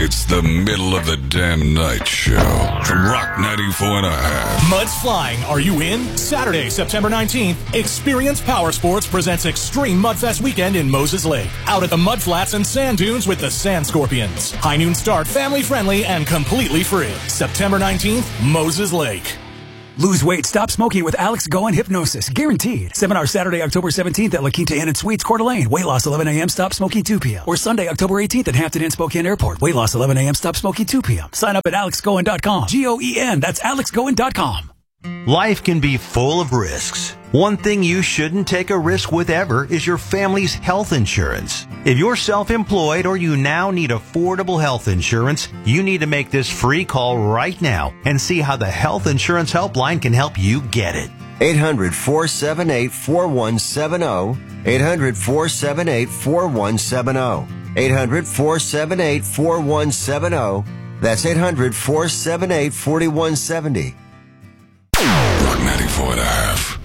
It's the middle of the damn night show from Rock 94 and a half. Mud's Flying, are you in? Saturday, September 19th, Experience Power Sports presents Extreme Mudfest Weekend in Moses Lake. Out at the Mud Flats and Sand Dunes with the Sand Scorpions. High noon start, family friendly, and completely free. September 19th, Moses Lake. Lose weight, stop smoking with Alex Goen Hypnosis. Guaranteed. Seminar Saturday, October 17th at La Quinta Inn and Suites, Coeur d'Alene. Weight loss 11 a.m., stop smoking 2 p.m. Or Sunday, October 18th at Hampton Inn, Spokane Airport. Weight loss 11 a.m., stop smoking 2 p.m. Sign up at alexgoen.com. Goen, that's alexgoen.com. Life can be full of risks. One thing you shouldn't take a risk with ever is your family's health insurance. If you're self-employed or you now need affordable health insurance, you need to make this free call right now and see how the Health Insurance Helpline can help you get it. 800-478-4170. 800-478-4170. 800-478-4170. That's 800-478-4170. Rock 94 and a half.